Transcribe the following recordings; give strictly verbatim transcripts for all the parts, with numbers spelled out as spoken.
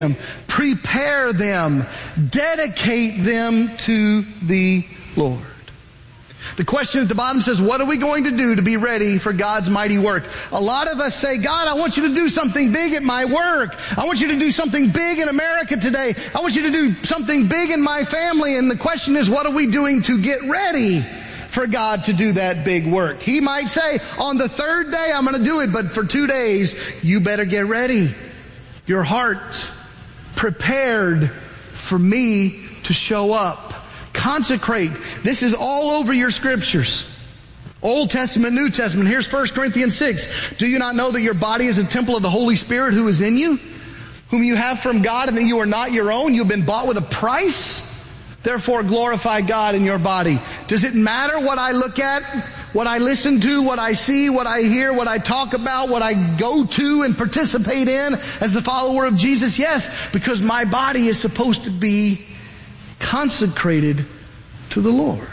prepare them, dedicate them to the Lord. The question at the bottom says, what are we going to do to be ready for God's mighty work? A lot of us say, God, I want you to do something big at my work. I want you to do something big in America today. I want you to do something big in my family. And the question is, what are we doing to get ready for God to do that big work? He might say, on the third day, I'm going to do it. But for two days, you better get ready. Your heart prepared for me to show up. Consecrate. This is all over your scriptures. Old Testament, New Testament. Here's First Corinthians six. Do you not know that your body is a temple of the Holy Spirit who is in you, whom you have from God, and that you are not your own? You've been bought with a price. Therefore glorify God in your body. Does it matter what I look at, what I listen to, what I see, what I hear, what I talk about, what I go to and participate in as the follower of Jesus? Yes, because my body is supposed to be consecrated to the Lord.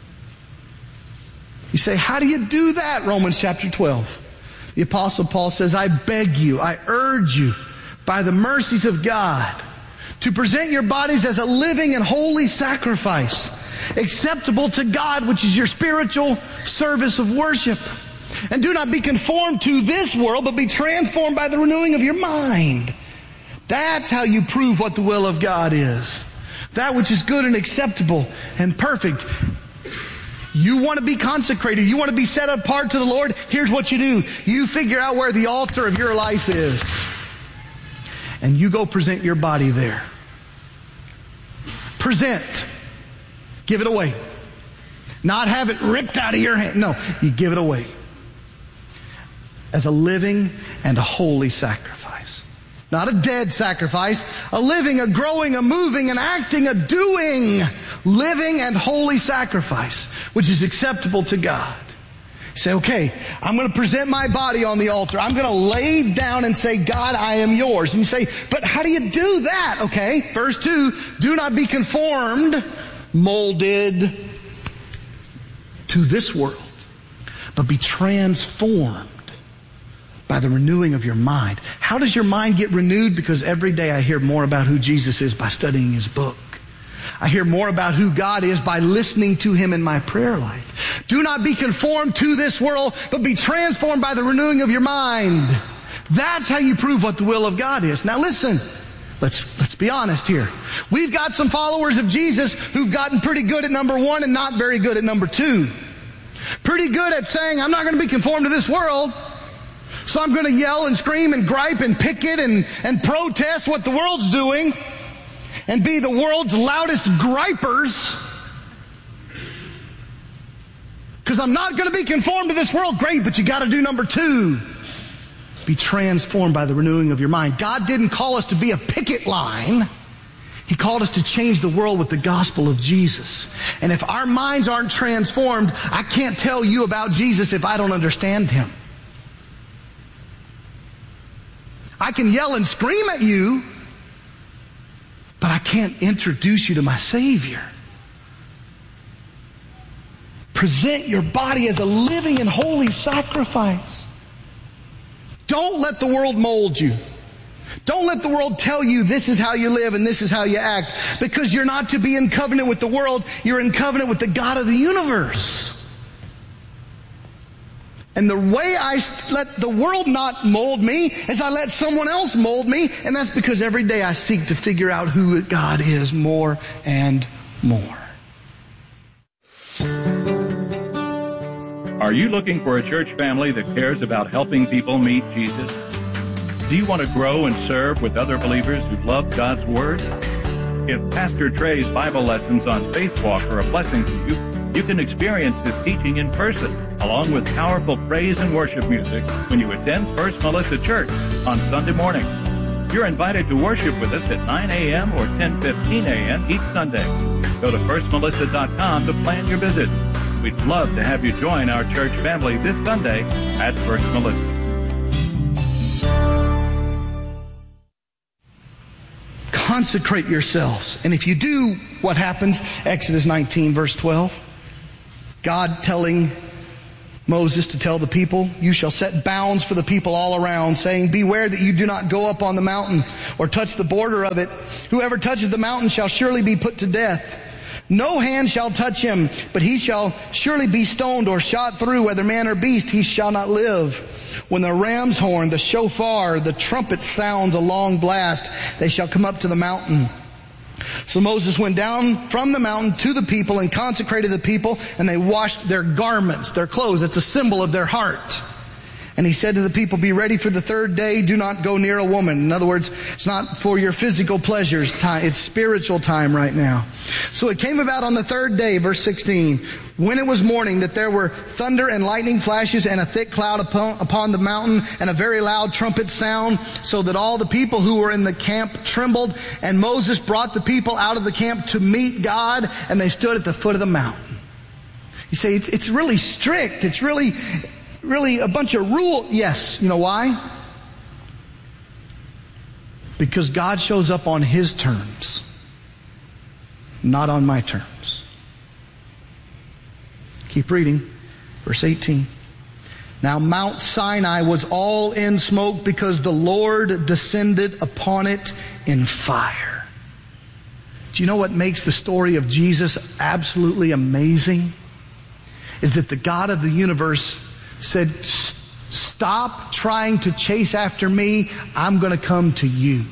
You say, how do you do that? Romans chapter twelve. The Apostle Paul says, I beg you, I urge you, by the mercies of God, to present your bodies as a living and holy sacrifice, acceptable to God, which is your spiritual service of worship. And do not be conformed to this world, but be transformed by the renewing of your mind. That's how you prove what the will of God is. That which is good and acceptable and perfect. You want to be consecrated. You want to be set apart to the Lord. Here's what you do. You figure out where the altar of your life is. And you go present your body there. Present. Give it away. Not have it ripped out of your hand. No, you give it away. As a living and a holy sacrifice. Not a dead sacrifice. A living, a growing, a moving, an acting, a doing. Living and holy sacrifice. Which is acceptable to God. You say, okay, I'm going to present my body on the altar. I'm going to lay down and say, God, I am yours. And you say, but how do you do that? Okay, verse two, do not be conformed, molded to this world, but be transformed by the renewing of your mind. How does your mind get renewed? Because every day I hear more about who Jesus is by studying His book. I hear more about who God is by listening to Him in my prayer life. Do not be conformed to this world, but be transformed by the renewing of your mind. That's how you prove what the will of God is. Now listen, let's, let's be honest here. We've got some followers of Jesus who've gotten pretty good at number one and not very good at number two. Pretty good at saying, I'm not going to be conformed to this world, so I'm going to yell and scream and gripe and picket and, and protest what the world's doing and be the world's loudest gripers because I'm not going to be conformed to this world. Great, but you got to do number two. Be transformed by the renewing of your mind. God didn't call us to be a picket line. He called us to change the world with the gospel of Jesus. And if our minds aren't transformed, I can't tell you about Jesus if I don't understand Him. I can yell and scream at you, but I can't introduce you to my Savior. Present your body as a living and holy sacrifice. Don't let the world mold you. Don't let the world tell you this is how you live and this is how you act. Because you're not to be in covenant with the world. You're in covenant with the God of the universe. And the way I let the world not mold me is I let someone else mold me. And that's because every day I seek to figure out who God is more and more. Are you looking for a church family that cares about helping people meet Jesus? Do you want to grow and serve with other believers who love God's Word? If Pastor Trey's Bible lessons on Faith Walk are a blessing to you, you can experience his teaching in person, along with powerful praise and worship music when you attend First Melissa Church on Sunday morning. You're invited to worship with us at nine a.m. or ten fifteen a.m. each Sunday. Go to first melissa dot com to plan your visit. We'd love to have you join our church family this Sunday at First Melissa. Consecrate yourselves. And if you do, what happens? Exodus nineteen, verse twelve. God telling Moses to tell the people, you shall set bounds for the people all around, saying, beware that you do not go up on the mountain or touch the border of it. Whoever touches the mountain shall surely be put to death. No hand shall touch him, but he shall surely be stoned or shot through, whether man or beast, he shall not live. When the ram's horn, the shofar, the trumpet sounds a long blast, they shall come up to the mountain. So Moses went down from the mountain to the people and consecrated the people, and they washed their garments, their clothes. It's a symbol of their heart. And he said to the people, be ready for the third day. Do not go near a woman. In other words, it's not for your physical pleasures time. It's spiritual time right now. So it came about on the third day, verse sixteen, when it was morning, that there were thunder and lightning flashes and a thick cloud upon, upon the mountain and a very loud trumpet sound, so that all the people who were in the camp trembled. And Moses brought the people out of the camp to meet God, and they stood at the foot of the mountain. You say, it's, it's really strict. It's really... Really a bunch of rules. Yes. You know why? Because God shows up on His terms, not on my terms. Keep reading. Verse eighteen. Now Mount Sinai was all in smoke because the Lord descended upon it in fire. Do you know what makes the story of Jesus absolutely amazing? Is that the God of the universe said, stop trying to chase after me. I'm going to come to you.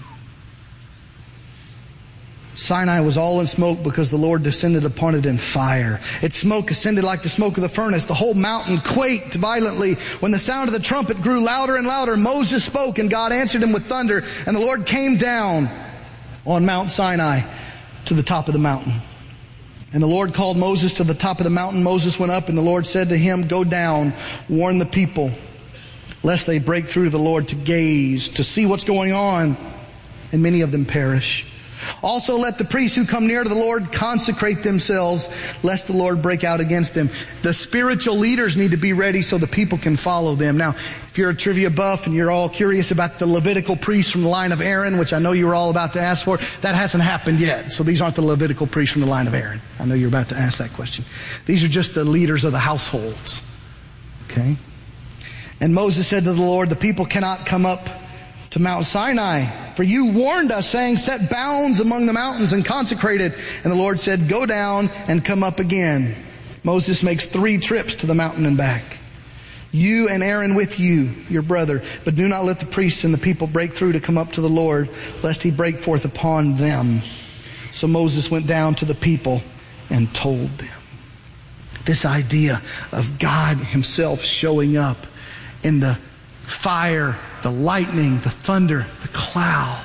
Sinai was all in smoke because the Lord descended upon it in fire. Its smoke ascended like the smoke of the furnace. The whole mountain quaked violently. When the sound of the trumpet grew louder and louder, Moses spoke, and God answered him with thunder. And the Lord came down on Mount Sinai to the top of the mountain. And the Lord called Moses to the top of the mountain. Moses went up, and the Lord said to him, go down, warn the people, lest they break through to the Lord to gaze, to see what's going on, and many of them perish. Also let the priests who come near to the Lord consecrate themselves, lest the Lord break out against them. The spiritual leaders need to be ready so the people can follow them. Now, if you're a trivia buff and you're all curious about the Levitical priests from the line of Aaron, which I know you were all about to ask for, that hasn't happened yet. So these aren't the Levitical priests from the line of Aaron. I know you're about to ask that question. These are just the leaders of the households. Okay? And Moses said to the Lord, the people cannot come up to Mount Sinai, for you warned us, saying, set bounds among the mountains and consecrate it. And the Lord said, go down and come up again. Moses makes three trips to the mountain and back. You and Aaron with you, your brother, but do not let the priests and the people break through to come up to the Lord, lest He break forth upon them. So Moses went down to the people and told them. This idea of God Himself showing up in the fire, the lightning, the thunder, the cloud.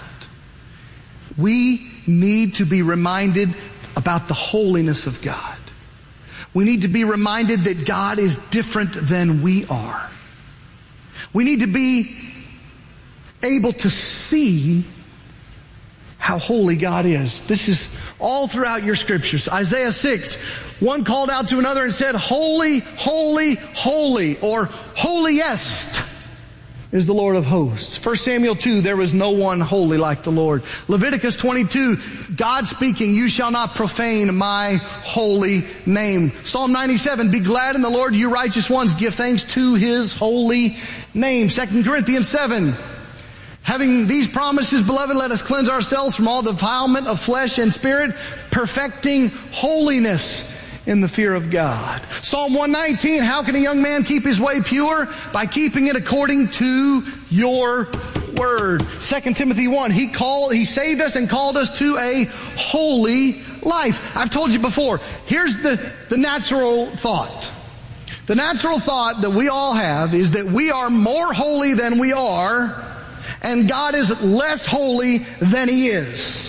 We need to be reminded about the holiness of God. We need to be reminded that God is different than we are. We need to be able to see how holy God is. This is all throughout your scriptures. Isaiah six, one called out to another and said, holy, holy, holy, or holiest is the Lord of hosts. First Samuel two, there was no one holy like the Lord. Leviticus twenty-two, God speaking, you shall not profane my holy name. Psalm ninety-seven, be glad in the Lord, you righteous ones, give thanks to His holy name. Second Corinthians seven, having these promises, beloved, let us cleanse ourselves from all defilement of flesh and spirit, perfecting holiness in the fear of God. Psalm one nineteen, how can a young man keep his way pure? By keeping it according to your word. Second Timothy one, he called, he saved us and called us to a holy life. I've told you before, here's the, the natural thought. The natural thought that we all have is that we are more holy than we are, and God is less holy than He is.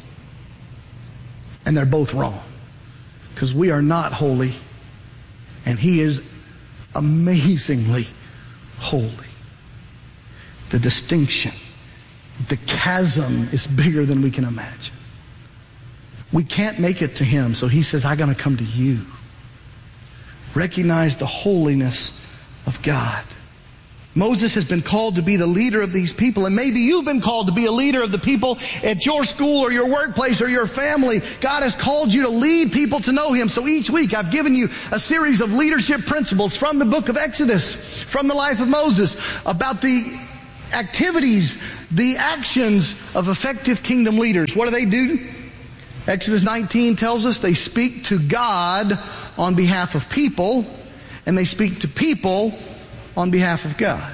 And they're both wrong. Because we are not holy, and He is amazingly holy. The distinction, the chasm is bigger than we can imagine. We can't make it to Him, so He says, I'm going to come to you. Recognize the holiness of God. Moses has been called to be the leader of these people, and maybe you've been called to be a leader of the people at your school or your workplace or your family. God has called you to lead people to know Him. So each week I've given you a series of leadership principles from the book of Exodus, from the life of Moses, about the activities, the actions of effective kingdom leaders. What do they do? Exodus nineteen tells us they speak to God on behalf of people, and they speak to people on behalf of God.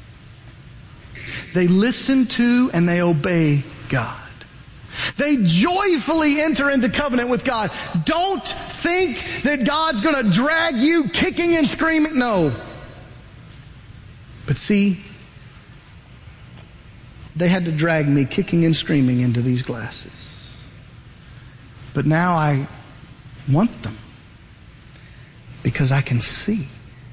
They listen to and they obey God. They joyfully enter into covenant with God. Don't think that God's going to drag you kicking and screaming. No. But see, they had to drag me kicking and screaming into these glasses. But now I want them because I can see.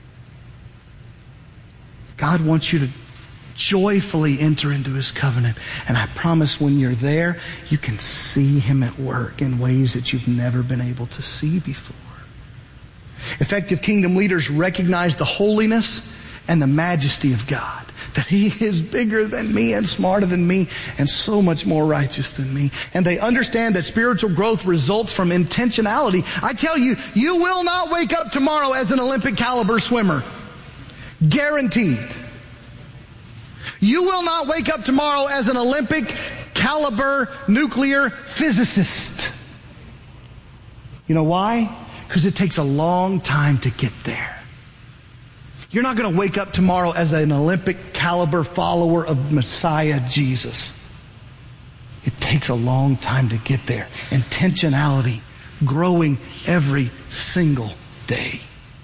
God wants you to joyfully enter into His covenant. And I promise when you're there, you can see Him at work in ways that you've never been able to see before. Effective kingdom leaders recognize the holiness and the majesty of God. That He is bigger than me and smarter than me and so much more righteous than me. And they understand that spiritual growth results from intentionality. I tell you, you will not wake up tomorrow as an Olympic caliber swimmer. Guaranteed. You will not wake up tomorrow as an Olympic caliber nuclear physicist. You know why? Because it takes a long time to get there. You're not going to wake up tomorrow as an Olympic caliber follower of Messiah Jesus. It takes a long time to get there. Intentionality, growing every single day.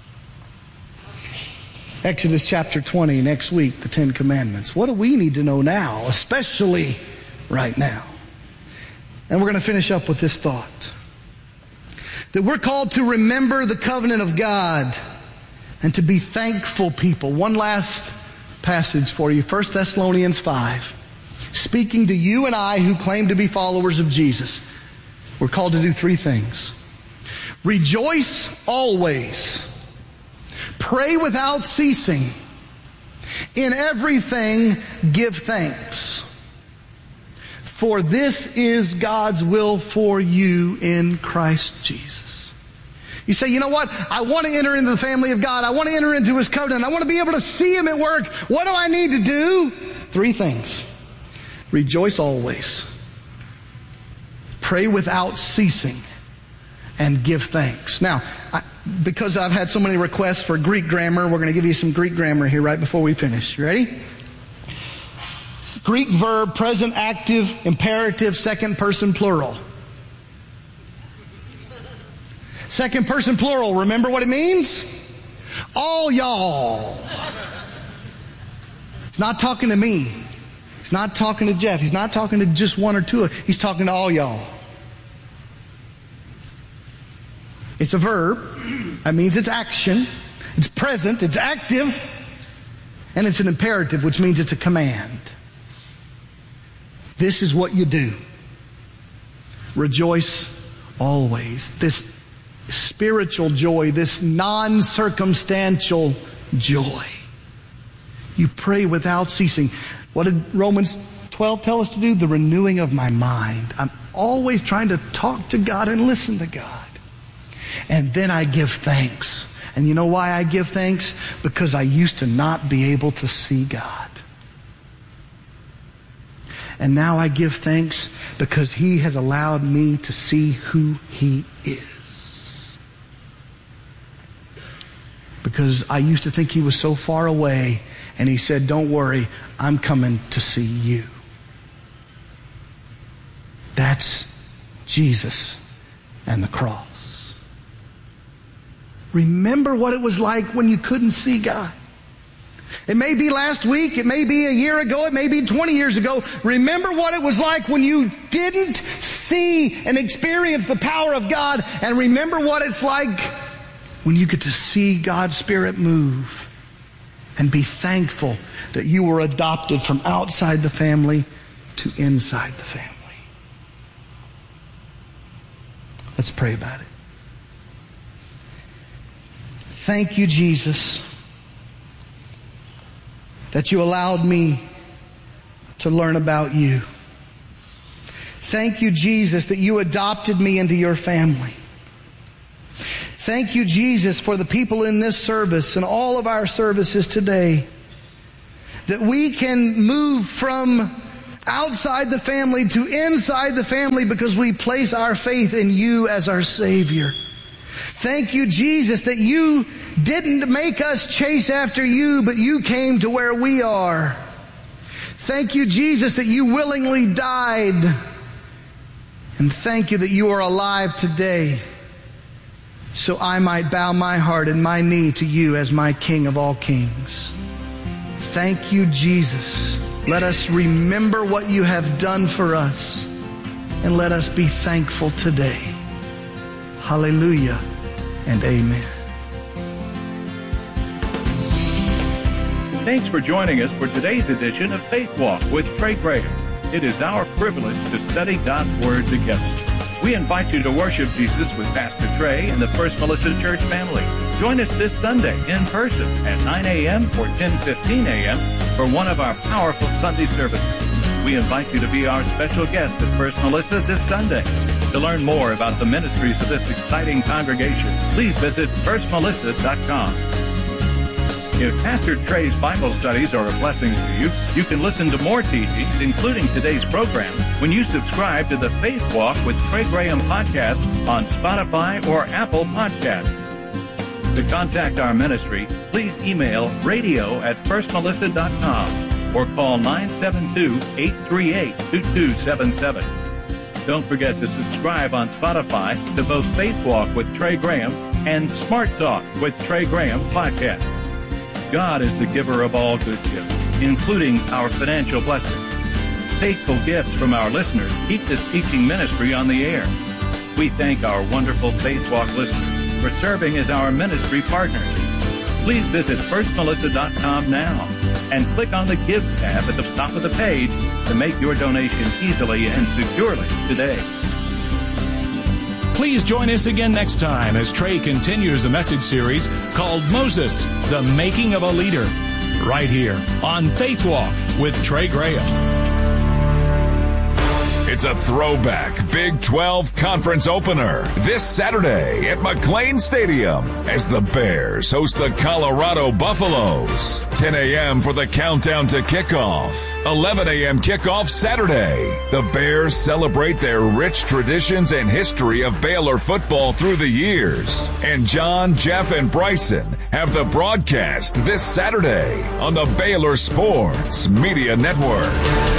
Exodus chapter twenty, next week, the Ten Commandments. What do we need to know now, especially right now? And we're going to finish up with this thought. That we're called to remember the covenant of God and to be thankful people. One last passage for you. First Thessalonians five. Speaking to you and I who claim to be followers of Jesus. We're called to do three things. Rejoice always. Pray without ceasing. In everything, give thanks. For this is God's will for you in Christ Jesus. You say, you know what? I want to enter into the family of God. I want to enter into His covenant. I want to be able to see Him at work. What do I need to do? Three things. Rejoice always. Pray without ceasing. And give thanks. Now, I, because I've had so many requests for Greek grammar, we're going to give you some Greek grammar here right before we finish. You ready? Greek verb, present active, imperative, second person plural. Second person plural, remember what it means? All y'all. He's not talking to me. He's not talking to Jeff. He's not talking to just one or two. He's talking to all y'all. It's a verb. That means it's action. It's present. It's active. And it's an imperative, which means it's a command. This is what you do. Rejoice always. This spiritual joy, this non-circumstantial joy. You pray without ceasing. What did Romans twelve tell us to do? The renewing of my mind. I'm always trying to talk to God and listen to God. And then I give thanks. And you know why I give thanks? Because I used to not be able to see God. And now I give thanks because He has allowed me to see who He is. Because I used to think He was so far away, and He said, don't worry, I'm coming to see you. That's Jesus and the cross. Remember what it was like when you couldn't see God. It may be last week, it may be a year ago, it may be twenty years ago. Remember what it was like when you didn't see and experience the power of God. And remember what it's like when you get to see God's Spirit move. And be thankful that you were adopted from outside the family to inside the family. Let's pray about it. Thank you, Jesus. that you allowed me to learn about you. Thank you, Jesus, that you adopted me into your family. Thank you, Jesus, for the people in this service and all of our services today, that we can move from outside the family to inside the family because we place our faith in you as our Savior. Thank you, Jesus, that you didn't make us chase after you, but you came to where we are. Thank you, Jesus, that you willingly died. And thank you that you are alive today, so I might bow my heart and my knee to you as my King of all kings. Thank you, Jesus. Let us remember what you have done for us, and let us be thankful today. Hallelujah and amen. Thanks for joining us for today's edition of Faith Walk with Trey Graham. It is our privilege to study God's Word together. We invite you to worship Jesus with Pastor Trey and the First Melissa Church family. Join us this Sunday in person at nine a.m. or ten fifteen a.m. for one of our powerful Sunday services. We invite you to be our special guest at First Melissa this Sunday. To learn more about the ministries of this exciting congregation, please visit first melissa dot com. If Pastor Trey's Bible studies are a blessing to you, you can listen to more teachings, including today's program, when you subscribe to the Faith Walk with Trey Graham podcast on Spotify or Apple Podcasts. To contact our ministry, please email radio at first melissa dot com or call nine seven two, eight three eight, two two seven seven. Don't forget to subscribe on Spotify to both Faith Walk with Trey Graham and Smart Talk with Trey Graham podcast. God is the giver of all good gifts, including our financial blessings. Faithful gifts from our listeners keep this teaching ministry on the air. We thank our wonderful Faith Walk listeners for serving as our ministry partners. Please visit first melissa dot com now and click on the Give tab at the top of the page to make your donation easily and securely today. Please join us again next time as Trey continues a message series called Moses, the Making of a Leader, right here on Faith Walk with Trey Graham. It's a throwback Big twelve Conference opener this Saturday at McLean Stadium as the Bears host the Colorado Buffaloes. ten a.m. for the countdown to kickoff. eleven a.m. kickoff Saturday. The Bears celebrate their rich traditions and history of Baylor football through the years. And John, Jeff, and Bryson have the broadcast this Saturday on the Baylor Sports Media Network.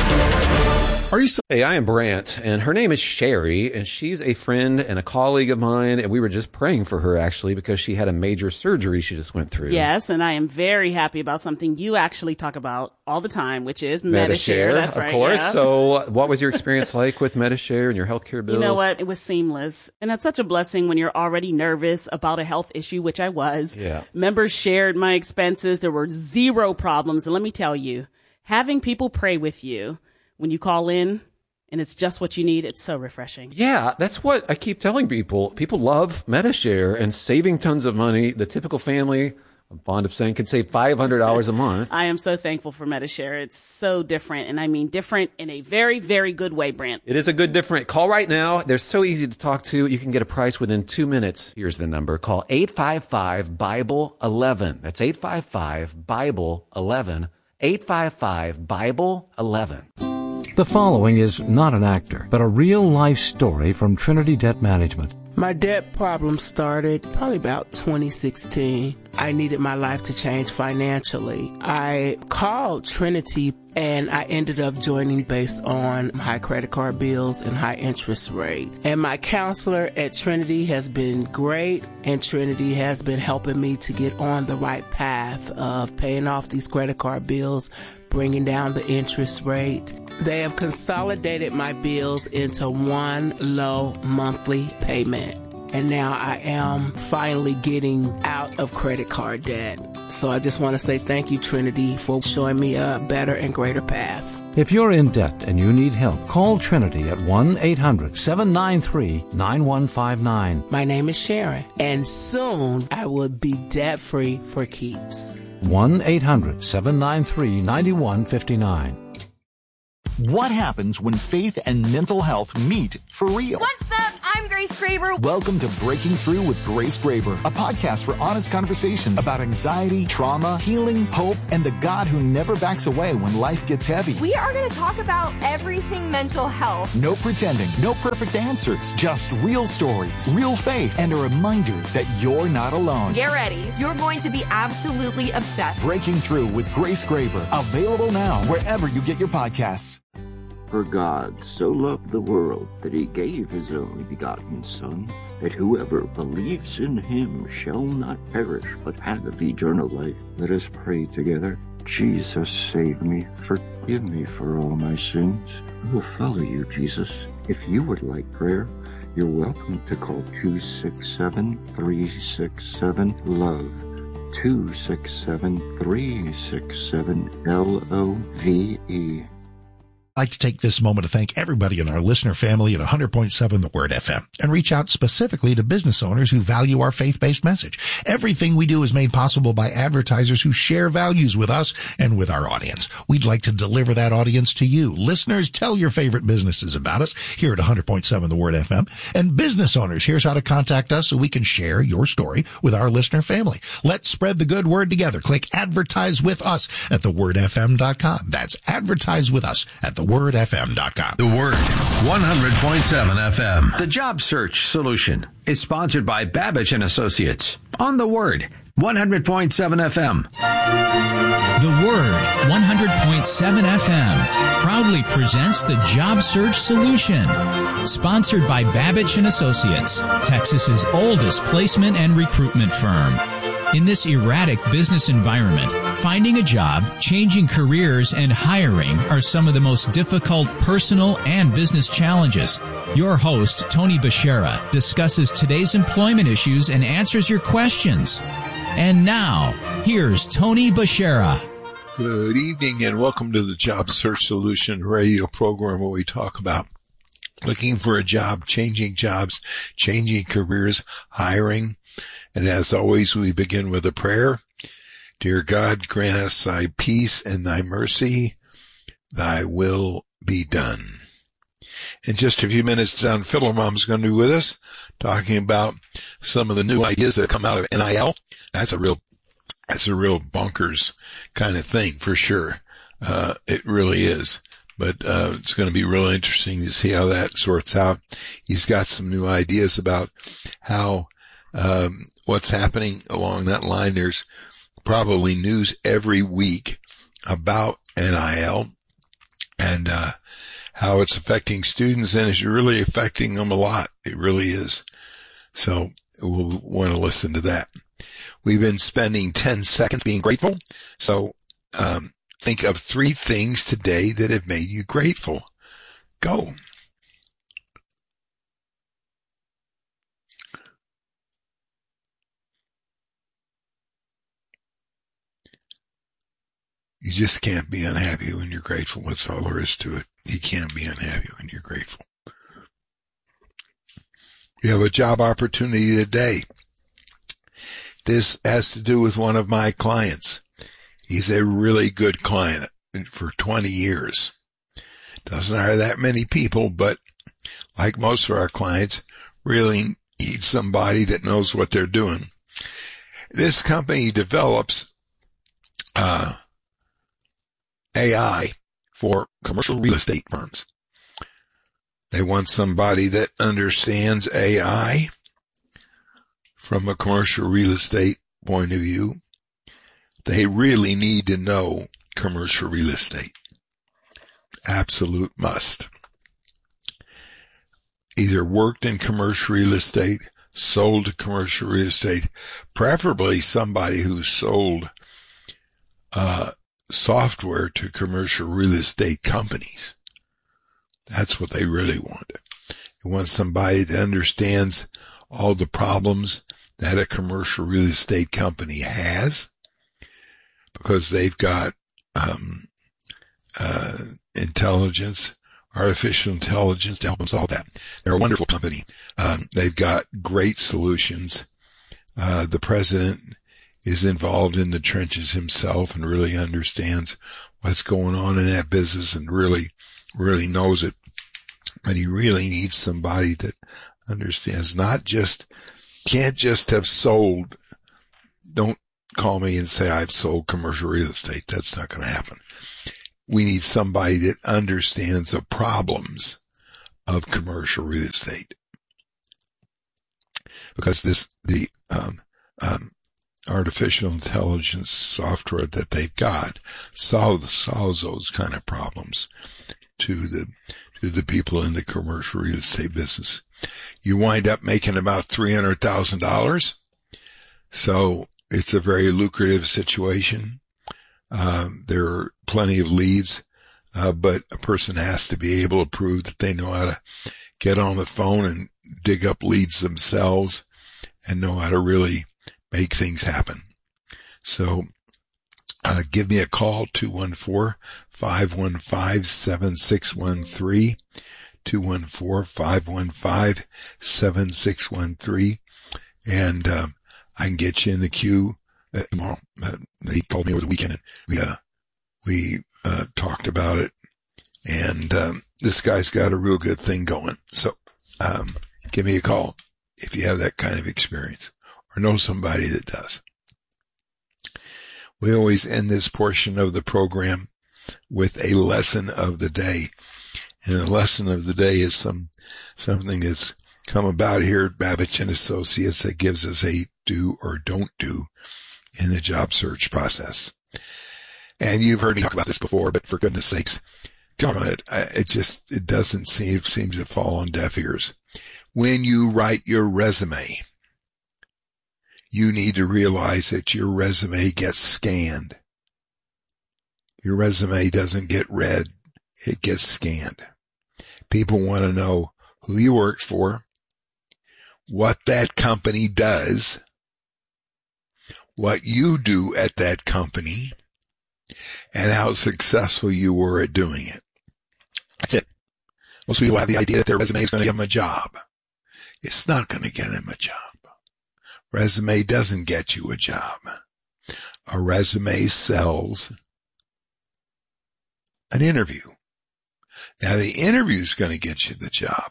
Are you so- hey, I am Brant, and her name is Sherry, and she's a friend and a colleague of mine, and we were just praying for her, actually, because she had a major surgery she just went through. Yes, and I am very happy about something you actually talk about all the time, which is Medi-Share. Medi-Share, That's of right, course. yeah. So what was your experience like with Medi-Share and your healthcare bills? You know what? It was seamless, and that's such a blessing when you're already nervous about a health issue, which I was. Yeah. Members shared my expenses. There were zero problems, and let me tell you, having people pray with you when you call in, and it's just what you need, it's so refreshing. Yeah, that's what I keep telling people. People love Medi-Share and saving tons of money. The typical family, I'm fond of saying, can save five hundred dollars a month. I am so thankful for Medi-Share. It's so different, and I mean different in a very, very good way, Brant. It is a good different. Call right now. They're so easy to talk to. You can get a price within two minutes. Here's the number. Call eight five five, Bible eleven. That's eight five five, Bible eleven. eight five five, Bible eleven. The following is not an actor, but a real-life story from Trinity Debt Management. My debt problem started probably about twenty sixteen. I needed my life to change financially. I called Trinity and I ended up joining based on high credit card bills and high interest rate. And my counselor at Trinity has been great, and Trinity has been helping me to get on the right path of paying off these credit card bills, bringing down the interest rate. They have consolidated my bills into one low monthly payment. And now I am finally getting out of credit card debt. So I just want to say thank you, Trinity, for showing me a better and greater path. If you're in debt and you need help, call Trinity at one eight hundred, seven nine three, nine one five nine. My name is Sharon, and soon I will be debt-free for keeps. one eight hundred seven nine three nine one five nine. What happens when faith and mental health meet for real? What's up? I'm Grace Graber. Welcome to Breaking Through with Grace Graber, a podcast for honest conversations about anxiety, trauma, healing, hope, and the God who never backs away when life gets heavy. We are going to talk about everything mental health. No pretending, no perfect answers, just real stories, real faith, and a reminder that you're not alone. Get ready. You're going to be absolutely obsessed. Breaking Through with Grace Graber, available now wherever you get your podcasts. For God so loved the world that he gave his only begotten Son, that whoever believes in him shall not perish, but have eternal life. Let us pray together. Jesus, save me. Forgive me for all my sins. I will follow you, Jesus. If you would like prayer, you're welcome to call two six seven, three six seven, LOVE. two six seven, three six seven, L O V E. I'd like to take this moment to thank everybody in our listener family at one hundred point seven The Word F M and reach out specifically to business owners who value our faith-based message. Everything we do is made possible by advertisers who share values with us and with our audience. We'd like to deliver that audience to you. Listeners, tell your favorite businesses about us here at one hundred point seven The Word F M. And business owners, here's how to contact us so we can share your story with our listener family. Let's spread the good word together. Click Advertise with Us at the word f m dot com. That's Advertise with Us at the word f m dot com. The Word, one hundred point seven F M. The Job Search Solution is sponsored by Babbage and Associates on The Word, one hundred point seven F M. The Word, one hundred point seven F M, proudly presents The Job Search Solution, sponsored by Babbage and Associates, Texas's oldest placement and recruitment firm. In this erratic business environment, finding a job, changing careers, and hiring are some of the most difficult personal and business challenges. Your host, Tony Bashara, discusses today's employment issues and answers your questions. And now, here's Tony Bashara. Good evening and welcome to the Job Search Solution radio program where we talk about looking for a job, changing jobs, changing careers, hiring. And as always, we begin with a prayer. Dear God, grant us thy peace and thy mercy. Thy will be done. In just a few minutes, Don Fiddlermom's going to be with us, talking about some of the new ideas that come out of N I L. That's a real, that's a real bonkers kind of thing for sure. Uh, it really is. But, uh, it's going to be really interesting to see how that sorts out. He's got some new ideas about how, um, what's happening along that line. There's probably news every week about N I L and, uh, how it's affecting students, and it's really affecting them a lot. It really is. So we'll want to listen to that. We've been spending ten seconds being grateful. So, um, think of three things today that have made you grateful. Go. You just can't be unhappy when you're grateful. That's all there is to it. You can't be unhappy when you're grateful. You have a job opportunity today. This has to do with one of my clients. He's a really good client for twenty years. Doesn't hire that many people, but like most of our clients, really need somebody that knows what they're doing. This company develops, uh, A I for commercial real estate firms. They want somebody that understands A I from a commercial real estate point of view. They really need to know commercial real estate. Absolute must. Either worked in commercial real estate, sold commercial real estate, preferably somebody who sold, uh, software to commercial real estate companies. That's what they really want. They want somebody that understands all the problems that a commercial real estate company has, because they've got um uh intelligence, artificial intelligence to help them solve that. They're a wonderful company. Um, they've got great solutions. Uh, the president is involved in the trenches himself and really understands what's going on in that business and really, really knows it. But he really needs somebody that understands, not just, can't just have sold. Don't call me and say I've sold commercial real estate. That's not going to happen. We need somebody that understands the problems of commercial real estate. Because this, the, um, um, artificial intelligence software that they've got solves, solves those kind of problems to the, to the people in the commercial real estate business. You wind up making about three hundred thousand dollars. So it's a very lucrative situation. Um, there are plenty of leads, uh, but a person has to be able to prove that they know how to get on the phone and dig up leads themselves and know how to really make things happen. So, uh, give me a call, two one four, five one five, seven six one three, two one four, five one five, seven six one three, and, um, I can get you in the queue uh, tomorrow. Uh, they called me over the weekend and we, uh, we, uh, talked about it, and, um, this guy's got a real good thing going. So, um, give me a call if you have that kind of experience or know somebody that does. We always end this portion of the program with a lesson of the day. And the lesson of the day is some, something that's come about here at Babich and Associates that gives us a do or don't do in the job search process. And you've heard me talk about this before, but for goodness sakes, darn it, it just, it doesn't seem, seems to fall on deaf ears. When you write your resume, you need to realize that your resume gets scanned. Your resume doesn't get read, it gets scanned. People want to know who you worked for, what that company does, what you do at that company, and how successful you were at doing it. That's it. Most people have the idea that their resume is going to give them a job. It's not going to get them a job. Resume doesn't get you a job. A resume sells an interview. Now, the interview is going to get you the job.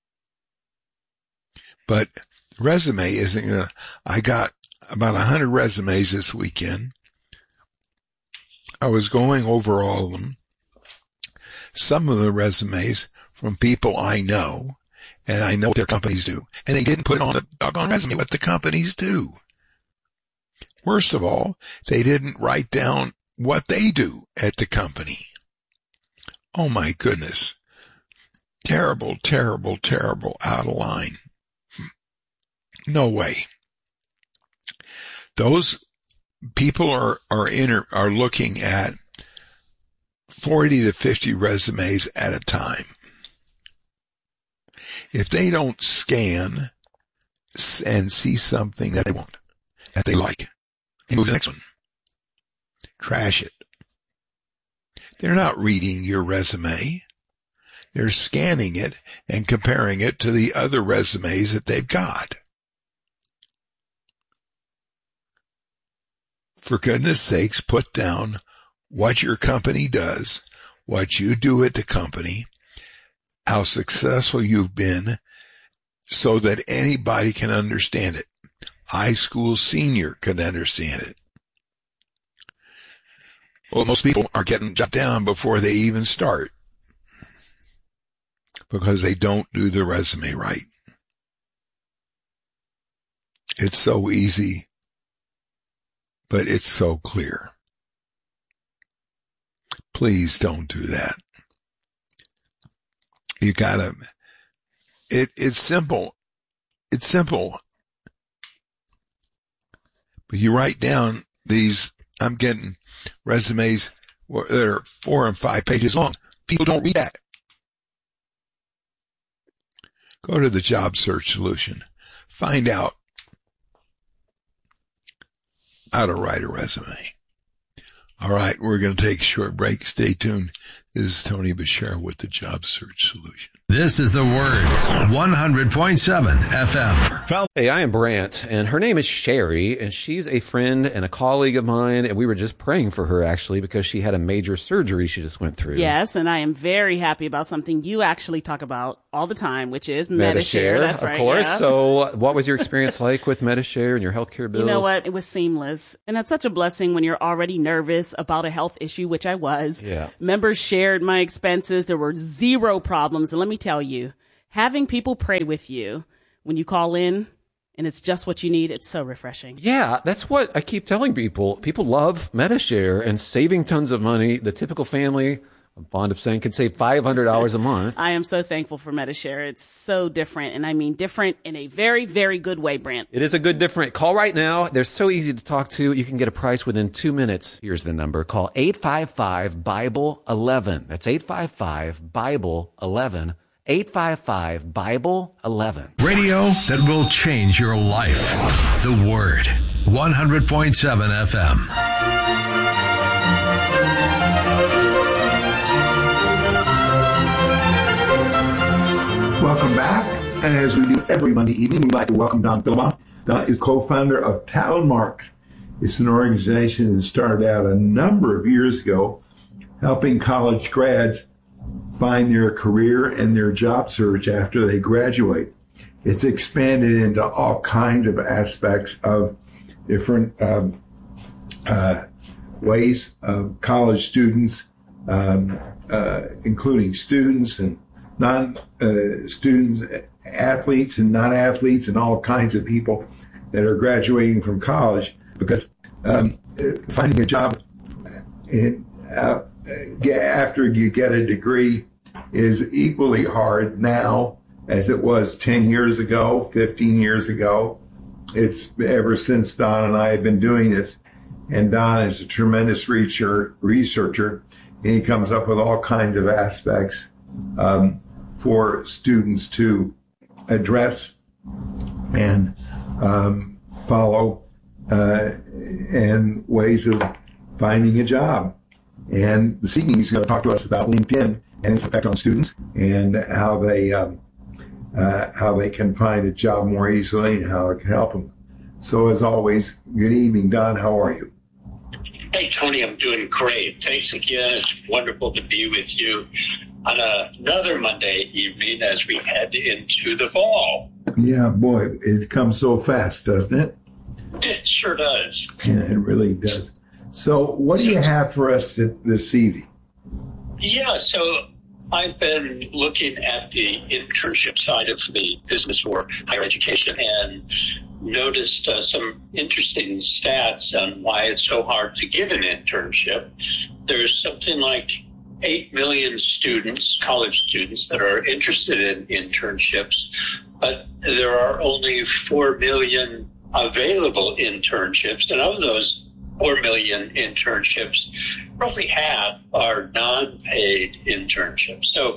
But resume isn't going to, I got about a hundred resumes this weekend. I was going over all of them. Some of the resumes from people I know, and I know what their companies do. And they didn't put on a doggone resume what the companies do. Worst of all, they didn't write down what they do at the company. Oh my goodness. Terrible, terrible, terrible, out of line. No way. Those people are, are inter, are looking at forty to fifty resumes at a time. If they don't scan and see something that they want, that they like, they move to the next one. Trash it. They're not reading your resume. They're scanning it and comparing it to the other resumes that they've got. For goodness sakes, put down what your company does, what you do at the company, how successful you've been, so that anybody can understand it. High school senior can understand it. Well, most people are getting shut down before they even start because they don't do the resume right. It's so easy, but it's so clear. Please don't do that. You gotta, it, it's simple. It's simple. But you write down these, I'm getting resumes that are four and five pages long. People don't read that. Go to the Job Search Solution. Find out how to write a resume. All right, we're going to take a short break. Stay tuned. This is Tony Bashir with the Job Search Solution. This is The Word, one hundred point seven F M. Hey, I am Brant, and her name is Sherry, and she's a friend and a colleague of mine, and we were just praying for her, actually, because she had a major surgery she just went through. Yes, and I am very happy about something you actually talk about all the time, which is Medi-Share. Medi-Share, That's of right, course. yeah. So what was your experience like with Medi-Share and your healthcare bills? You know what? It was seamless. And that's such a blessing when you're already nervous about a health issue, which I was. Yeah. Members shared my expenses. There were zero problems. And let me tell you, having people pray with you when you call in and it's just what you need, it's so refreshing. Yeah, that's what I keep telling people. People love Medi-Share and saving tons of money. The typical family, I'm fond of saying, can save five hundred dollars a month. I am so thankful for Medi-Share. It's so different, and I mean different in a very, very good way, Brant. It is a good different. Call right now. They're so easy to talk to. You can get a price within two minutes. Here's the number. Call eight five five, Bible eleven. That's eight five five, Bible eleven. eight five five, Bible eleven. Radio that will change your life. The Word, one hundred point seven F M. Welcome back. And as we do every Monday evening, we'd like to welcome Don Philemon. Don is co-founder of Talon Marks. It's an organization that started out a number of years ago helping college grads find their career and their job search after they graduate. It's expanded into all kinds of aspects of different um, uh, ways of college students, um, uh, including students and non-students, uh, athletes and non-athletes, and all kinds of people that are graduating from college, because um, finding a job in, uh, after you get a degree is equally hard now as it was ten years ago, fifteen years ago. It's ever since Don and I have been doing this. And Don is a tremendous researcher, researcher and he comes up with all kinds of aspects um, for students to address and um, follow uh, and ways of finding a job. And this evening he's going to talk to us about LinkedIn and its effect on students and how they um, uh, how they can find a job more easily and how it can help them. So as always, good evening, Don. How are you? Hey, Tony, I'm doing great. Thanks again. It's wonderful to be with you on another Monday evening as we head into the fall. Yeah, boy, it comes so fast, doesn't it? It sure does. Yeah, it really does. So what do you have for us this evening? Yeah, so I've been looking at the internship side of the business for higher education and noticed uh, some interesting stats on why it's so hard to get an internship. There's something like eight million students, college students, that are interested in internships, but there are only four million available internships, and of those four million internships, roughly half are non-paid internships. So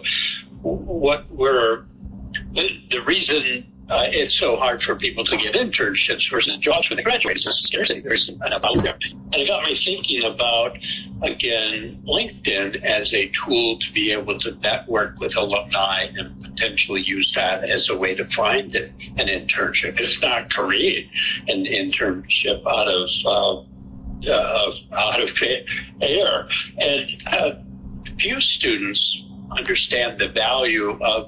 what we're, the, the reason uh, it's so hard for people to get internships versus jobs when they graduate is a scarcity. There's enough out there. And it got me thinking about, again, LinkedIn as a tool to be able to network with alumni and potentially use that as a way to find an internship. If not create an internship out of uh, Uh, out of air. And uh, few students understand the value of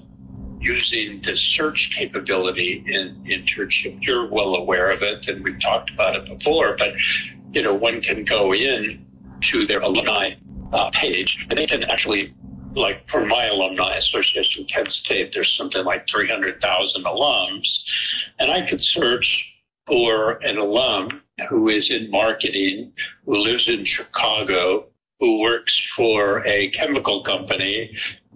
using the search capability in internship. You're well aware of it, and we've talked about it before, but, you know, one can go in to their alumni uh, page, and they can actually, like for my alumni association, Kent State, there's something like three hundred thousand alums, and I could search for an alum who is in marketing, who lives in Chicago, who works for a chemical company,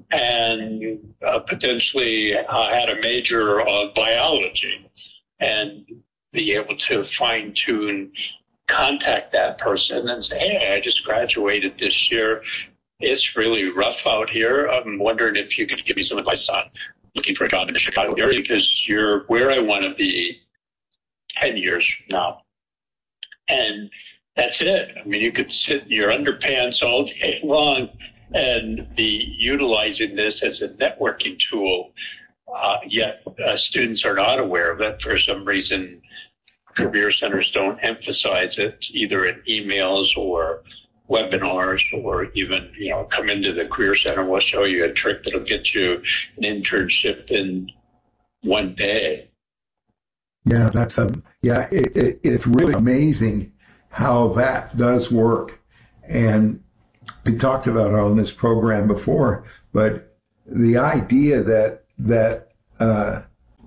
and uh, potentially uh, had a major of biology, and be able to fine-tune, contact that person and say, hey, I just graduated this year. It's really rough out here. I'm wondering if you could give me some advice on looking for a job in the Chicago area, because you're where I want to be ten years from now. And that's it. I mean, you could sit in your underpants all day long and be utilizing this as a networking tool. Uh, yet uh, students are not aware of it. For some reason, career centers don't emphasize it, either in emails or webinars, or even, you know, come into the Career Center. We'll show you a trick that'll get you an internship in one day. Yeah, that's um, yeah, it, it, it's really amazing how that does work. And we talked about it on this program before, but the idea that that uh,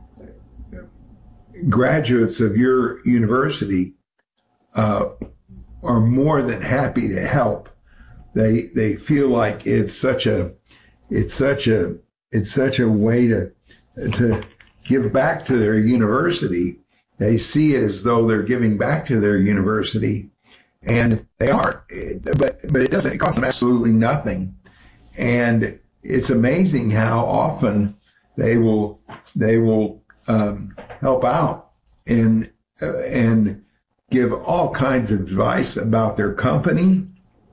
graduates of your university uh, are more than happy to help. They they feel like it's such a it's such a it's such a way to to give back to their university. They see it as though they're giving back to their university, and they are. But but it doesn't. It costs them absolutely nothing, and it's amazing how often they will they will um, help out and uh, and give all kinds of advice about their company,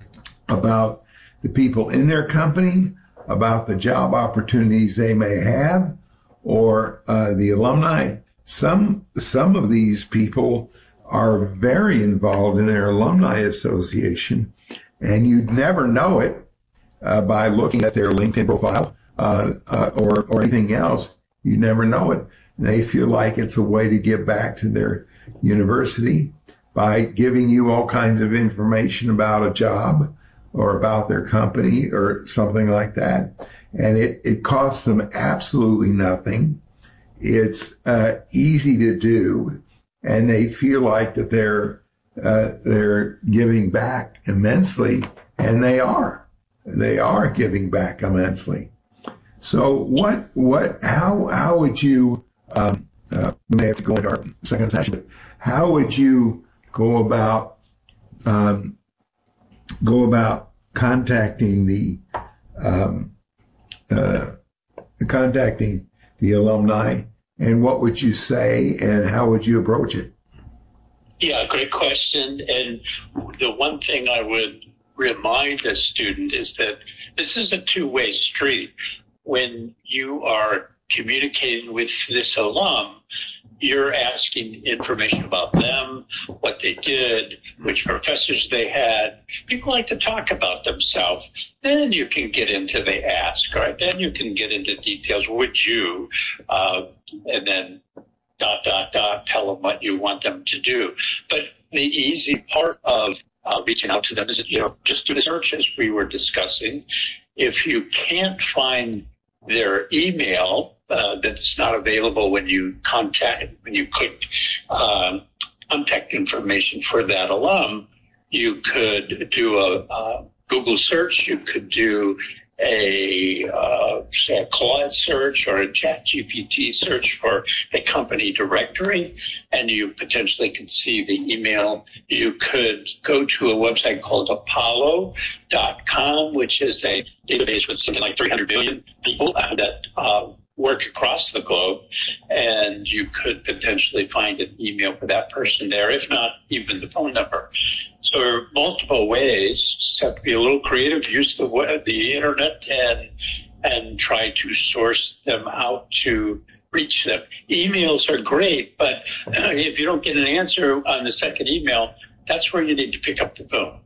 about the people in their company, about the job opportunities they may have, or uh, the alumni. Some some of these people are very involved in their alumni association, and you'd never know it uh, by looking at their LinkedIn profile uh, uh, or or anything else. You never know it. They feel like it's a way to give back to their university by giving you all kinds of information about a job or about their company or something like that. And it, it costs them absolutely nothing. It's uh, easy to do, and they feel like that they're uh, they're giving back immensely, and they are. They are giving back immensely. So what what how how would you um, uh, we may have to go into our second session, but how would you go about um, go about contacting the um, uh, contacting the alumni, and what would you say, and how would you approach it? Yeah, great question. And the one thing I would remind a student is that this is a two-way street. When you are communicating with this alum, you're asking information about them, what they did, which professors they had. People like to talk about themselves. Then you can get into the ask, right? Then you can get into details. Would you? Uh, and then dot, dot, dot, tell them what you want them to do. But the easy part of uh, reaching out to them is, you know, just do the search as we were discussing. If you can't find their email, uh, that's not available when you contact, when you click um, contact information for that alum, you could do a, a Google search. You could do a, uh, say a Claude search or a Chat G P T search for a company directory, and you potentially could see the email. You could go to a website called Apollo dot com, which is a database with something like three hundred million people uh, that uh, work across the globe, and you could potentially find an email for that person there, if not even the phone number. So there are multiple ways. Just have to be a little creative, use the web, the internet, and and try to source them out to reach them. Emails are great, but uh, if you don't get an answer on the second email, that's where you need to pick up the phone.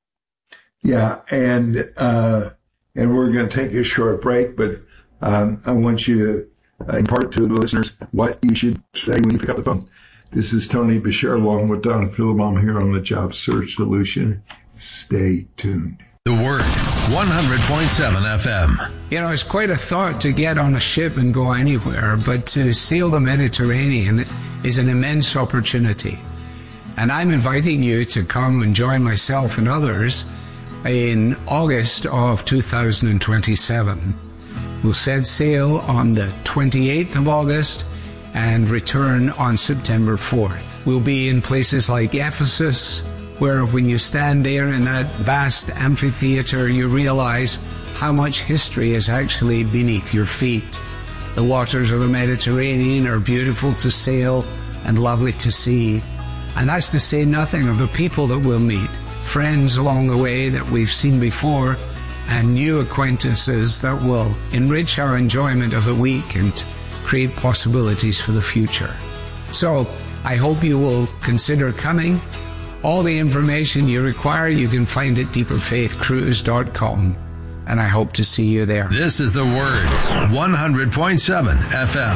Yeah, and uh, and we're going to take a short break, but um, I want you to impart to the listeners what you should say when you pick up the phone. This is Tony Bashir along with Don Philbaum here on the Job Search Solution. Stay tuned. The Word, one hundred point seven F M. You know, it's quite a thought to get on a ship and go anywhere, but to sail the Mediterranean is an immense opportunity. And I'm inviting you to come and join myself and others in August of two thousand twenty-seven. We'll set sail on the twenty-eighth of August and return on September fourth. We'll be in places like Ephesus, where when you stand there in that vast amphitheater, you realize how much history is actually beneath your feet. The waters of the Mediterranean are beautiful to sail and lovely to see. And that's to say nothing of the people that we'll meet, friends along the way that we've seen before, and new acquaintances that will enrich our enjoyment of the week and create possibilities for the future. So I hope you will consider coming. All the information you require you can find at deeper faith cruise dot com, and I hope to see you there. This is The Word, one hundred point seven F M.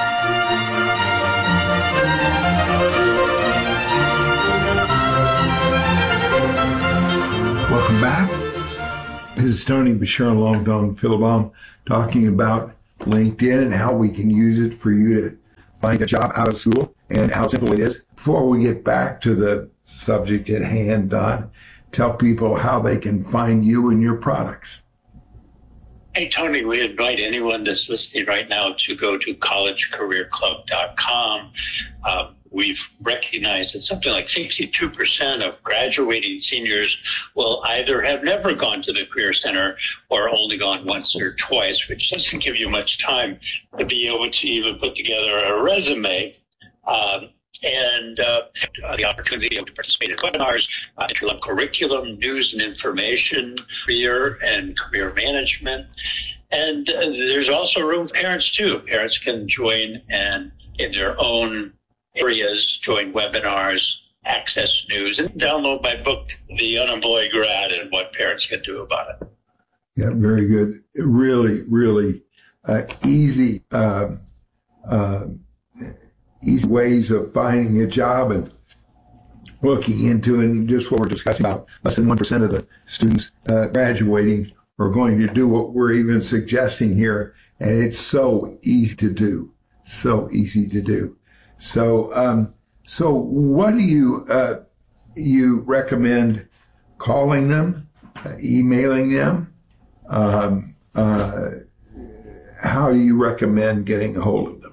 Welcome back. This is Tony Bashir and Long Don Philbaum talking about LinkedIn and how we can use it for you to find a job out of school and how simple it is. Before we get back to the subject at hand, Don, tell people how they can find you and your products. Hey, Tony, we invite anyone that's listening right now to go to college career club dot com. Uh, we've recognized that something like sixty-two percent of graduating seniors will either have never gone to the Career Center or only gone once or twice, which doesn't give you much time to be able to even put together a resume. Um, and uh, the opportunity to participate in webinars, uh, entry-level curriculum, news and information, career and career management. And uh, there's also room for parents, too. Parents can join and in their own areas, join webinars, access news, and download my book, The Unemployed Grad, and what parents can do about it. Yeah, very good. Really, really uh, easy uh, uh, easy ways of finding a job and looking into it. And just what we're discussing about, less than one percent of the students uh, graduating are going to do what we're even suggesting here. And it's so easy to do, so easy to do. So, um, so what do you, uh, you recommend calling them, uh, emailing them? Um, uh, how do you recommend getting a hold of them?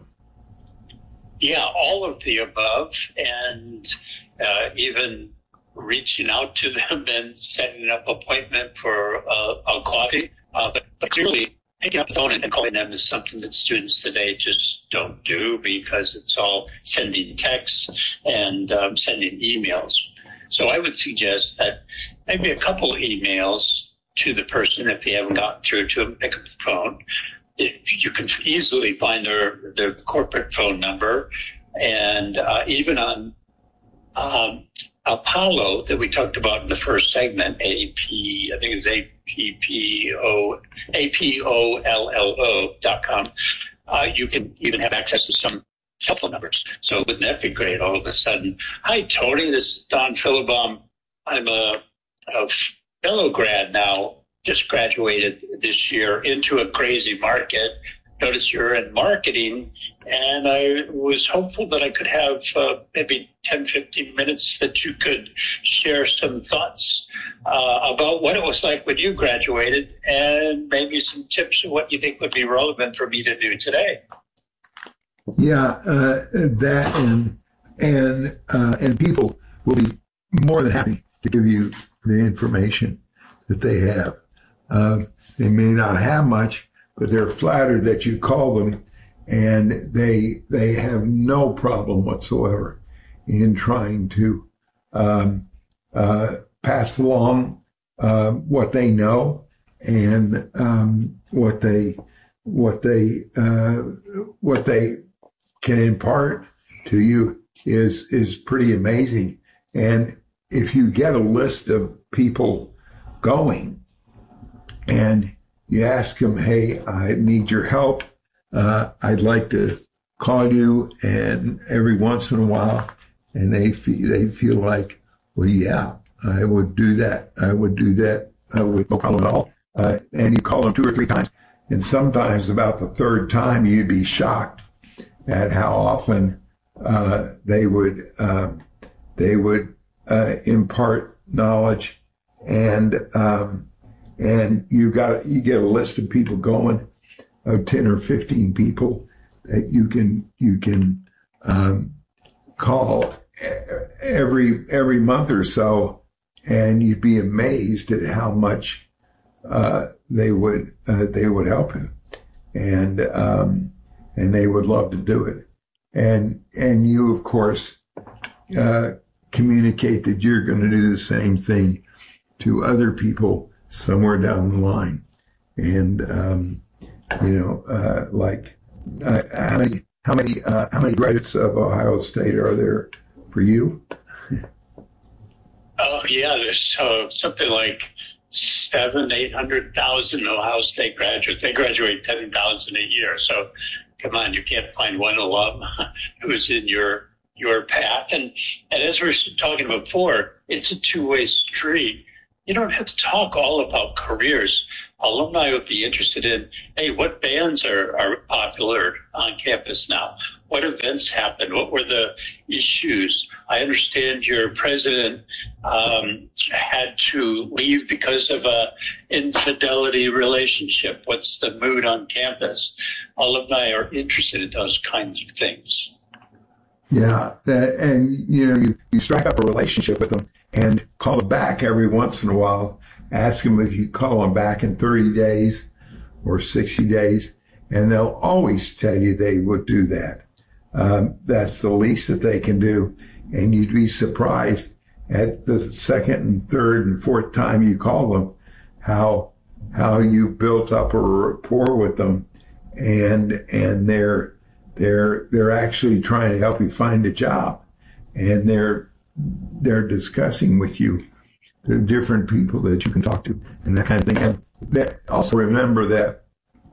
Yeah, all of the above, and uh, even reaching out to them and setting up an appointment for uh, a coffee. Uh, but, but clearly, picking up the phone and calling them is something that students today just don't do because it's all sending texts and um, sending emails. So I would suggest that maybe a couple emails to the person if you haven't gotten through to them, pick up the phone. You can easily find their, their corporate phone number. And uh, even on um, Apollo that we talked about in the first segment, A P, I think it's A P P O, A P O L L O dot com, uh, you can even have access to some cell phone numbers. So wouldn't that be great all of a sudden? Hi, Tony, this is Don Philbaum. I'm a, a fellow grad now. Just graduated this year into a crazy market. Notice you're in marketing, and I was hopeful that I could have uh, maybe ten, fifteen minutes that you could share some thoughts uh, about what it was like when you graduated and maybe some tips of what you think would be relevant for me to do today. Yeah, uh, that and and uh, and people will be more than happy to give you the information that they have. Uh, they may not have much, but they're flattered that you call them, and they they have no problem whatsoever in trying to um, uh, pass along uh, what they know and um, what they what they uh, what they can impart to you is is pretty amazing. And if you get a list of people going, and you ask them, hey, I need your help. Uh, I'd like to call you, and every once in a while, and they feel, they feel like, well, yeah, I would do that. I would do that uh, with no problem at all. Uh, and you call them two or three times, and sometimes about the third time, you'd be shocked at how often uh, they would uh, they would uh, impart knowledge and. Um, And you got you get a list of people going, of ten or fifteen people that you can you can um, call every every month or so, and you'd be amazed at how much uh, they would uh, they would help you, and um, and they would love to do it, and and you of course uh, communicate that you're going to do the same thing to other people. somewhere down the line. And, um, you know, uh, like, uh, how many, how many, uh, how many graduates of Ohio State are there for you? Oh, yeah, there's uh, something like seven, eight hundred thousand Ohio State graduates. They graduate ten thousand a year. So, come on, you can't find one alum who's in your your path. And and as we were talking before, it's a two-way street. You don't have to talk all about careers. Alumni would be interested in, hey, what bands are, are popular on campus now? What events happened? What were the issues? I understand your president um, had to leave because of a infidelity relationship. What's the mood on campus? Alumni are interested in those kinds of things. Yeah, that, and you know, you, you strike up a relationship with them and call them back every once in a while. Ask them if you call them back in thirty days or sixty days, and they'll always tell you they would do that. Um, that's the least that they can do, and you'd be surprised at the second and third and fourth time you call them how how you built up a rapport with them, and and they're they're they're actually trying to help you find a job, and they're they're discussing with you the different people that you can talk to and that kind of thing. And that, also remember that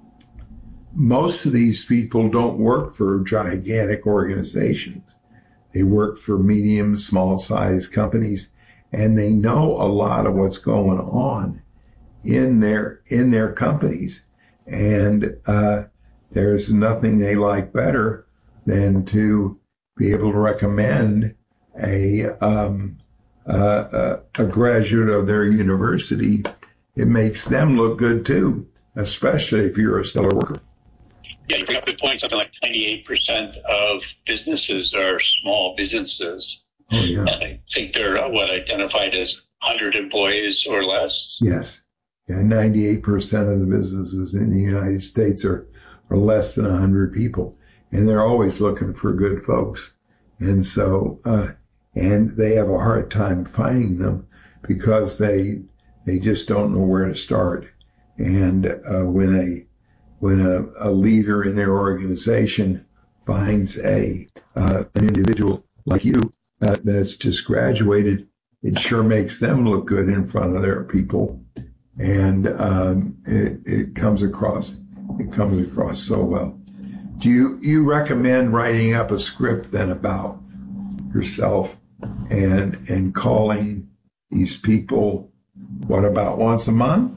most of these people don't work for gigantic organizations. They work for medium, small size companies, and they know a lot of what's going on in their, in their companies. And, uh, there's nothing they like better than to be able to recommend a, um, uh, a, a graduate of their university. It makes them look good too, especially if you're a stellar worker. Yeah, you bring up a good point. Something like ninety-eight percent of businesses are small businesses. Oh, yeah. And I think they're what identified as one hundred employees or less. Yes. Yeah, ninety-eight percent of the businesses in the United States are, are less than one hundred people. And they're always looking for good folks. And so, uh, and they have a hard time finding them because they, they just don't know where to start. And, uh, when a, when a, a leader in their organization finds a, uh, an individual like you, uh, that's just graduated, it sure makes them look good in front of their people. And, um, it, it comes across, it comes across so well. Do you, you recommend writing up a script then about yourself and, and calling these people, what, about once a month?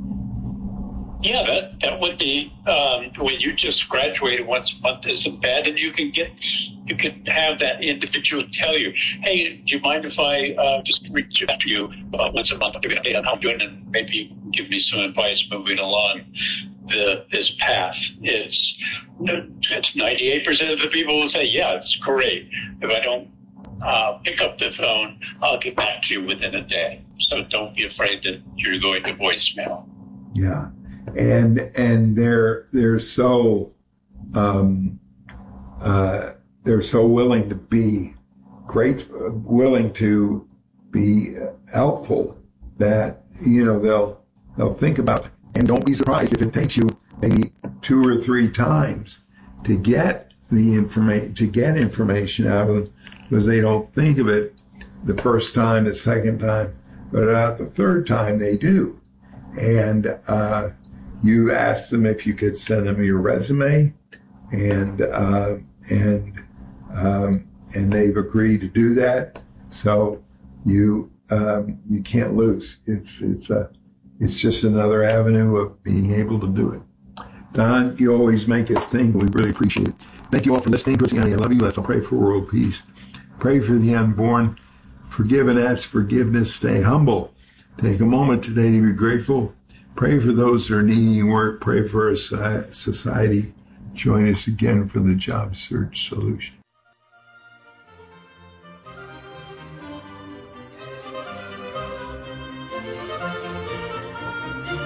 Yeah, that, that would be, um, when you just graduated once a month isn't bad, and you can get, you can have that individual tell you, hey, do you mind if I, uh, just reach out to you uh, once a month? I'll give you an update on how I'm doing, and maybe you can give me some advice moving along the, this path. It's, it's ninety-eight percent of the people will say, yeah, it's great. If I don't, uh, pick up the phone, I'll get back to you within a day. So don't be afraid that you're going to voicemail. Yeah. And, and they're, they're so, um, uh, they're so willing to be great, willing to be helpful that, you know, they'll, they'll think about, and don't be surprised if it takes you maybe two or three times to get the information, to get information out of them, because they don't think of it the first time, the second time, but at the third time they do. And, uh, you ask them if you could send them your resume, and uh, and um, and they've agreed to do that. So you um, you can't lose. It's it's a it's just another avenue of being able to do it. Don, you always make us think. We really appreciate it. Thank you all for listening. Christianity, I love you. Let's all pray for world peace. Pray for the unborn. Forgive and ask forgiveness. Stay humble. Take a moment today to be grateful. Pray for those that are needing work. Pray for our society. Join us again for the Job Search Solution.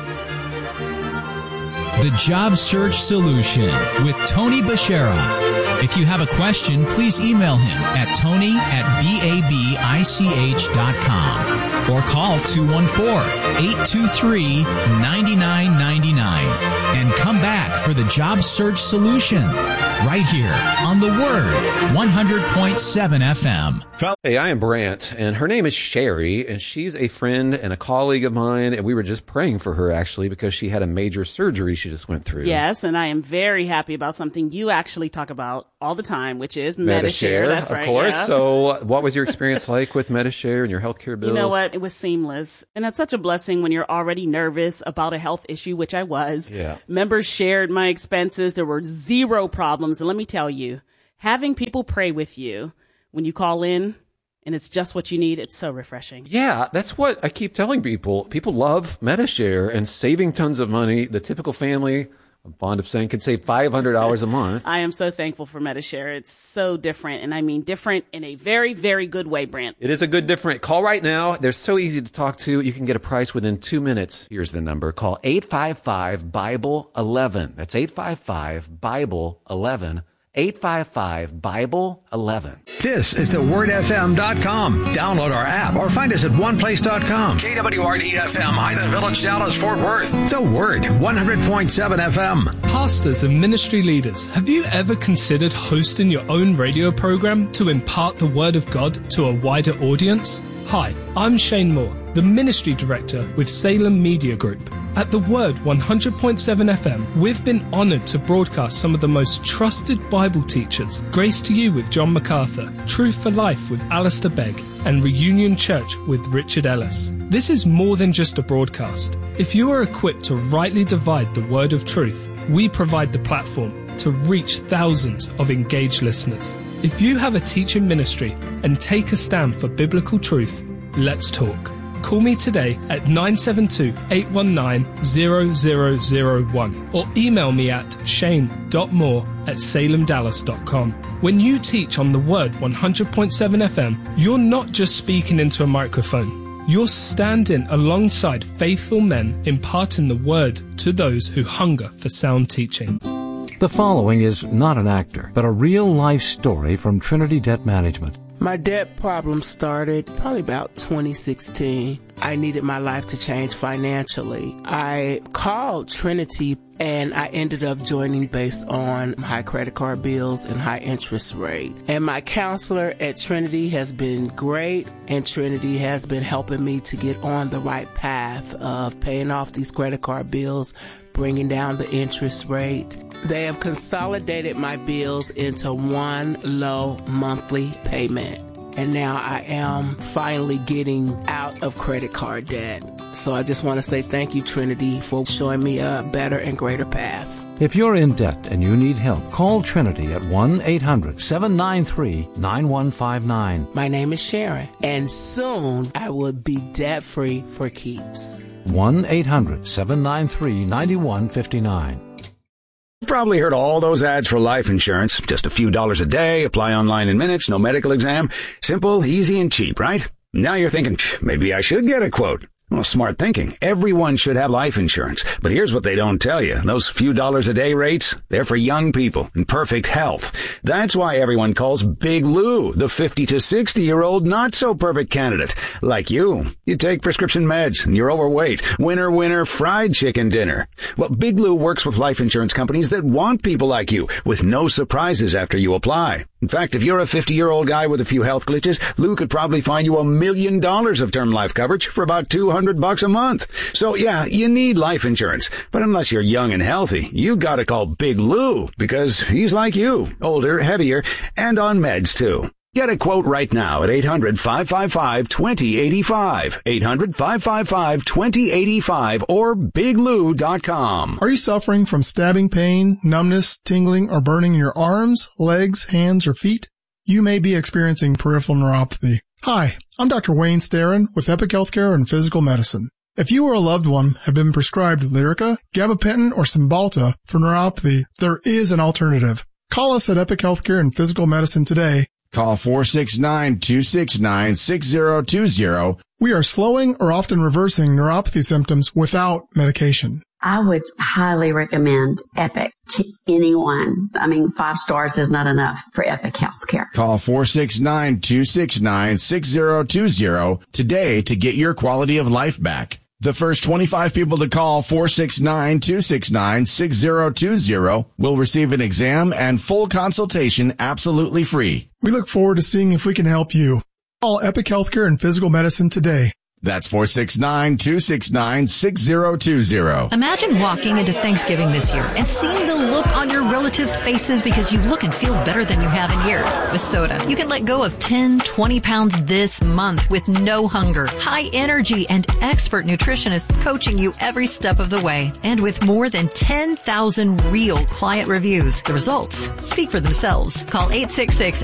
The Job Search Solution with Tony Bashara. If you have a question, please email him at tony at babich dot com or call two one four, eight two three, nine nine nine nine and come back for the Job Search Solution right here on The Word, one hundred point seven F M. Hey, I am Brant, and her name is Sherry, and she's a friend and a colleague of mine, and we were just praying for her, actually, because she had a major surgery she just went through. Yes, and I am very happy about something you actually talk about all the time, which is Medi-Share. That's of right, course. yeah. So what was your experience like with Medi-Share and your healthcare bills? You know what? It was seamless. And that's such a blessing when you're already nervous about a health issue, which I was. Yeah. Members shared my expenses. There were zero problems. And let me tell you, having people pray with you when you call in, and it's just what you need, it's so refreshing. Yeah, that's what I keep telling people. People love Medi-Share and saving tons of money. The typical family, I'm fond of saying, can save five hundred dollars a month. I am so thankful for Medi-Share. It's so different, and I mean different in a very, very good way, Brant. It is a good different. Call right now. They're so easy to talk to. You can get a price within two minutes. Here's the number. Call eight five five, Bible eleven. That's eight five five, Bible eleven. eight five five, Bible eleven. This is the word f m dot com. Download our app or find us at one place dot com. K W R D F M, Highland Village, Dallas, Fort Worth. The Word, one hundred point seven F M. Pastors and ministry leaders, have you ever considered hosting your own radio program to impart the Word of God to a wider audience? Hi, I'm Shane Moore, the Ministry Director with Salem Media Group. At The Word one hundred point seven F M, we've been honored to broadcast some of the most trusted Bible teachers. Grace to You with John MacArthur, Truth for Life with Alistair Begg, and Reunion Church with Richard Ellis. This is more than just a broadcast. If you are equipped to rightly divide the word of truth, we provide the platform to reach thousands of engaged listeners. If you have a teaching ministry and take a stand for biblical truth, let's talk. Call me today at nine seven two, eight one nine, zero zero zero one or email me at shane dot moore at salem dallas dot com. When you teach on the Word one hundred point seven F M, you're not just speaking into a microphone. You're standing alongside faithful men imparting the Word to those who hunger for sound teaching. The following is not an actor, but a real-life story from Trinity Debt Management. My debt problem started probably about twenty sixteen. I needed my life to change financially. I called Trinity and I ended up joining based on high credit card bills and high interest rate. And my counselor at Trinity has been great, and Trinity has been helping me to get on the right path of paying off these credit card bills, bringing down the interest rate. They have consolidated my bills into one low monthly payment. And now I am finally getting out of credit card debt. So I just want to say thank you, Trinity, for showing me a better and greater path. If you're in debt and you need help, call Trinity at one eight hundred, seven nine three, nine one five nine. My name is Sharon, and soon I will be debt-free for keeps. one eight hundred, seven nine three, nine one five nine. You've probably heard all those ads for life insurance. Just a few dollars a day, apply online in minutes, no medical exam. Simple, easy, and cheap, right? Now you're thinking, maybe I should get a quote. Well, smart thinking. Everyone should have life insurance. But here's what they don't tell you. Those few dollars a day rates, they're for young people in perfect health. That's why everyone calls Big Lou the fifty to sixty year old not so perfect candidate. Like you. You take prescription meds and you're overweight. Winner, winner, fried chicken dinner. Well, Big Lou works with life insurance companies that want people like you with no surprises after you apply. In fact, if you're a fifty year old guy with a few health glitches, Lou could probably find you a million dollars of term life coverage for about two hundred bucks a month. So yeah, you need life insurance. But unless you're young and healthy, you gotta call Big Lou because he's like you, older, heavier, and on meds too. Get a quote right now at eight hundred, five five five, two zero eight five, eight hundred, five five five, two zero eight five, or big lou dot com. Are you suffering from stabbing pain, numbness, tingling, or burning in your arms, legs, hands, or feet? You may be experiencing peripheral neuropathy. Hi, I'm Doctor Wayne Starrin with Epic Healthcare and Physical Medicine. If you or a loved one have been prescribed Lyrica, gabapentin, or Cymbalta for neuropathy, there is an alternative. Call us at Epic Healthcare and Physical Medicine today. Call four six nine, two six nine, six zero two zero. We are slowing or often reversing neuropathy symptoms without medication. I would highly recommend Epic to anyone. I mean, five stars is not enough for Epic Healthcare. Call four six nine, two six nine, six zero two zero today to get your quality of life back. The first twenty-five people to call four six nine, two six nine, six zero two zero will receive an exam and full consultation absolutely free. We look forward to seeing if we can help you. Call Epic Healthcare and Physical Medicine today. That's four six nine, two six nine, six zero two zero. Imagine walking into Thanksgiving this year and seeing the look on your relatives' faces because you look and feel better than you have in years. With Soda, you can let go of ten, twenty pounds this month with no hunger, high energy, and expert nutritionists coaching you every step of the way. And with more than ten thousand real client reviews, the results speak for themselves. Call eight six six,